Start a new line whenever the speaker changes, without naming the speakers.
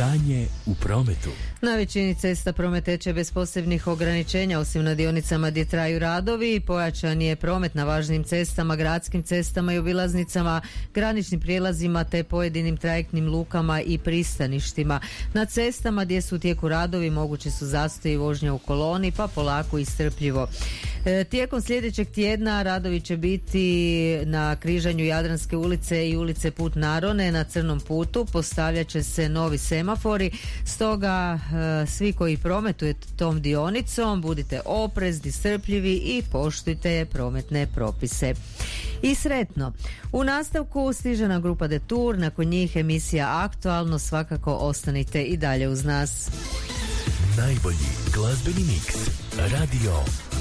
Stanje u prometu.
Na većini cesta promet teče bez posebnih ograničenja, osim na dionicama gdje traju radovi. Pojačan je promet na važnim cestama, gradskim cestama i obilaznicama, graničnim prijelazima te pojedinim trajektnim lukama i pristaništima. Na cestama gdje su u tijeku radovi mogući su zastoji vožnja u koloni, pa polako i strpljivo. Tijekom sljedećeg tjedna radovi će biti na križanju Jadranske ulice i ulice Put Narone. Na crnom putu postavljat će se novi semafori, stoga svi koji prometujete tom dionicom budite oprezni, strpljivi i poštujte prometne propise. I sretno! U nastavku stiže nam grupa Detour, nakon njih emisija Aktualno, svakako ostanite i dalje uz nas.
Najbolji glazbeni miks. Radio